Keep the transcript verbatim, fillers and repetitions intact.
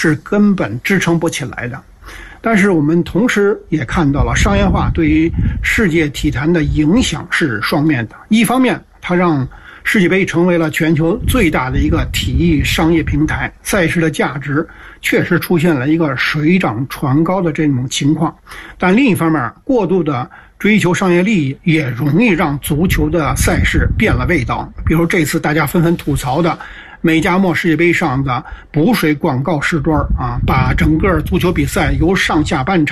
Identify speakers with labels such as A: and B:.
A: 是根本支撑不起来的。但是我们同时也看到了商业化对于世界体坛的影响是双面的。一方面，它让世界杯成为了全球最大的一个体育商业平台，赛事的价值确实出现了一个水涨船高的这种情况。但另一方面，过度的追求商业利益也容易让足球的赛事变了味道。比如这次大家纷纷吐槽的美加墨世界杯上的补水广告时段啊，把整个足球比赛由上下半场